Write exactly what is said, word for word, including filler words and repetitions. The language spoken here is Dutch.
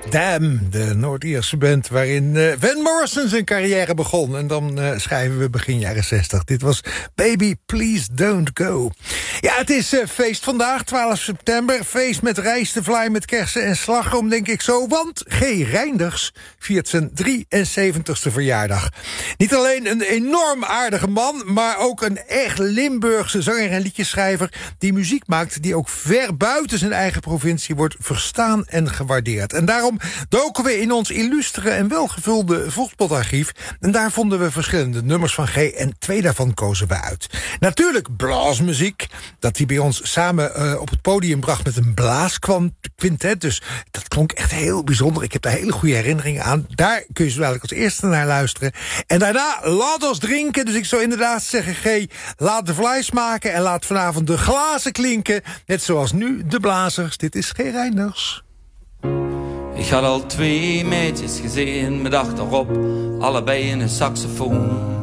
Damn, de Noord-Ierse band waarin uh, Van Morrison zijn carrière begon. En dan uh, schrijven we begin jaren zestig. Dit was Baby Please Don't Go. Ja, het is uh, feest vandaag, twaalf september. Feest met rijstevlaai, met kersen en slagroom, denk ik zo. Want G. Reinders viert zijn drieënzeventigste verjaardag. Niet alleen een enorm aardige man, maar ook een echt Limburgse zanger en liedjeschrijver die muziek maakt die ook ver buiten zijn eigen provincie wordt verstaan en gewaardeerd. En daarom doken we in ons illustere en welgevulde Volkspotarchief. En daar vonden we verschillende nummers van G. En twee daarvan kozen we uit. Natuurlijk blaasmuziek, dat hij bij ons samen uh, op het podium bracht met een blaasquintet. Dus dat klonk echt heel bijzonder. Ik heb daar hele goede herinneringen aan. Daar kun je zo dadelijk als eerste naar luisteren. En daarna laat ons drinken. Dus ik zou inderdaad zeggen, G, laat de vlees maken en laat vanavond de glazen klinken. Net zoals nu de blazers. Dit is G. Reinders. Ik had al twee meisjes gezien met achterop allebei in een saxofoon.